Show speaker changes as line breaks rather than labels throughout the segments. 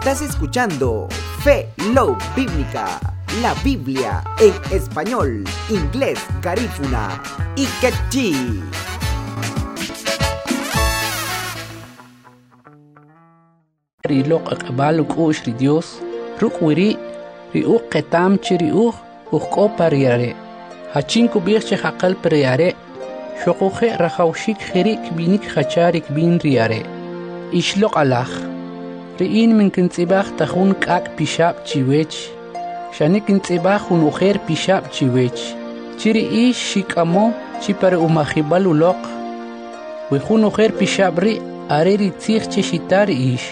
Estás escuchando Fe Love Bíblica, la Biblia en español, inglés, garífuna y quechí.
Rilok akbaluk ush ri Dios, ruk wiri, riuk ketam chiriuk, uko pariare. Hachin kubirche hakal pariare, shokuche rachaushik khirik binik hacharik bin riare. Ishlok alach. Riin min kintzibach tahun kak pishab chiwech. Shanik kintzibach un ujer pishab chiwech. Chiri ish shikamo chipare umachibal ulok. Wihun ujer pishab ri areri tzich chishitari ish.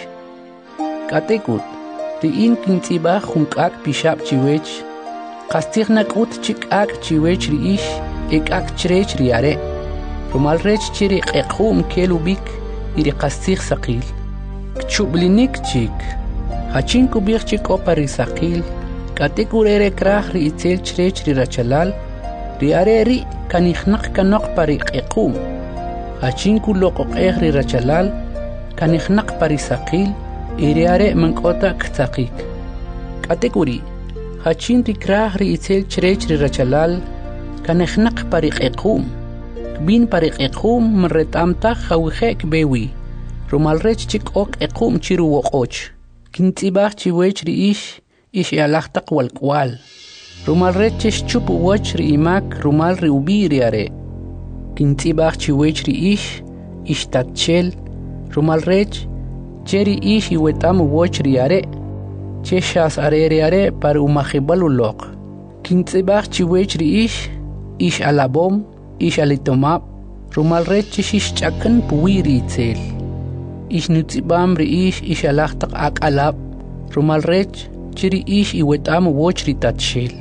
Katekut, riin kintzibach un kak pishab chiwech. Kastignak ut chik ak chiwech ri ish, ek ak chrech riare. Rumal rech chiri ekhum kelubik, iri kastig sakil. Kchublinik chik, hachin kubik chik opari sakil, katekurere krah ri itzel chrech ri rachalal, riare ri kanikhnak kanok pari ekhum. Hachin kulokok ri rachalal, kanikhnak pari sakil, iriare mankota ktakik. Katekuri, hachin ri krah ri itzel chrech ri rachalal, kanikhnak pari ekhum. Kbin pari ekhum mretamta khawkhek bewi. Rumal rech chik ok ekum chiru wokoch. Kintibach chiwech ri ish alachtak walkwal. Rumal rech chish chupu woch ri imak rumal ri ubi riare. Kintibach chiwech ri ish tatchel. Rumal rech cheri ish iwetam woch riare. Cheshas are riare par umachibal ulok. Kintibach chiwech ri ish alabom, ish alitomap. Rumal rech chish chakan puwi itzel. Ish nutzibam ri ish alachtak ak alab, rumal rech, chiri ish iwetam woch ri tatshel.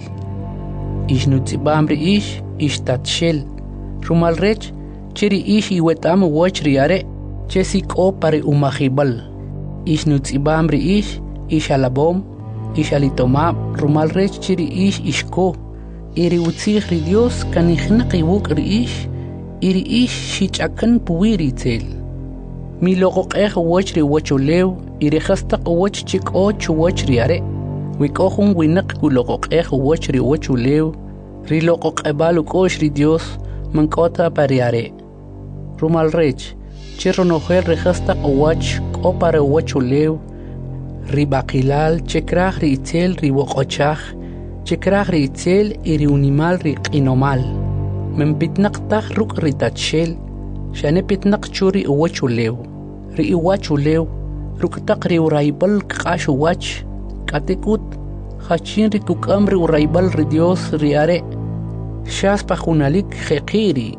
Ish nutzibam ri ish tatshel, rumal rech, chiri ish iwetam woch ri are, chesik o pare umachibal. Ish nutzibam ri ish alabom, ish alitomab, rumal rech chiri ish ishko. Iri utzich ri Dios kanikhnak iwuk ri iri ish shichakan puwi ri tel. Mi logok woch ri wochulew, iri khastak woch chik och woch riare. Wikohun winak kulogok woch ri wochulew, ri logok balukosh ri Dios, mankota pariare. Rumal rech, chironoher ri khastak woch kopare wochulew, ri bakilal, chekrach ri itzel ri wokochach, chekrach ri itzel iri unimal ri qinomal. Membitnak tak ruk ri tatshel, shane pitnak churi wochulew. Ri iwachulew, ruktak ri uraibal kakash wach, katekut, hachin ri kukam ri uraibal ri Dios riare, shas pajunalik jekiri.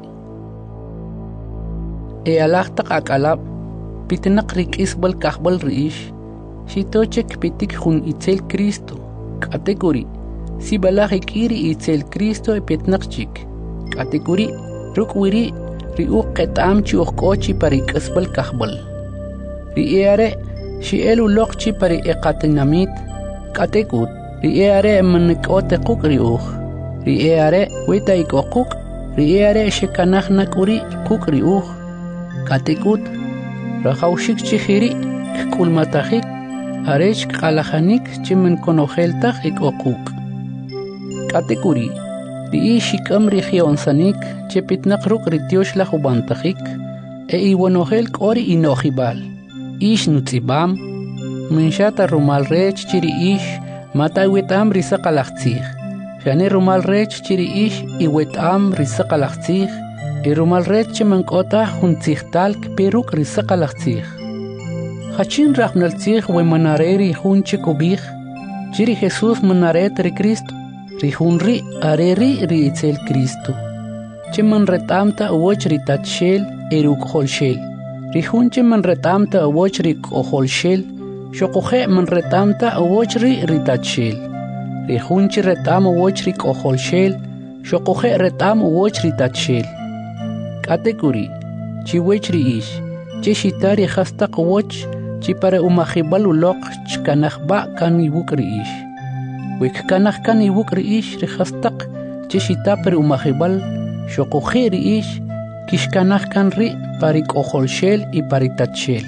E alachtak akalab, pitnak ri kisbal kahbal ri ish, shitochek pitik hun itzel Cristo, katekuri, si balak ikiri itzel Cristo e pitnak chik, katekuri, rukwiri, ri uqetam chi uqochi pari kisbal kahbal. Riere, si elu lokchi pari ekatinamit, katekut, riere manikote kuk riuch, riere weta ikokuk, riere shekanachna kuri kuk riuch, katekut, rachaushik chihiri, kulmatachik, arech kalachanik chimen konoheltach ikokuk. Katekuri, riishikam rigionsanik, chepitnak ruk ritiosh la jubantachik, e iwanohel kori inohibal. Ish nutzibam, minshata rumal rech chiri ish, mata iwetam risakalachtzich. Shane rumal rech chiri ish, iwetam risakalachtzich, rumal rech chimankota juntzihtal kperuk risakalachtzich. Hachin rachnaltzich we manareri jun chikubich, chiri Jesus manaret ri Cristo, rijunri areri ri itzel Cristo. Chiman retamta uoch ri tatshel eruk holshel. Rihunche man retamta awoch ri koholshel, shokohe man retamta awoch ri ritachel. Rihunche retam awoch ri koholshel, shokohe retam awoch ri tachel. Katekuri, chiwech ri ish, chishitari hastak awoch, chipare umachibal ulok chkanachba kan ibuk ri ish. Wik kanach kan ibuk ri ish ri hastak, chishitapre umachibal, shokohe ri ish, Kishkanach kan ri parik ojolshel y paritachel.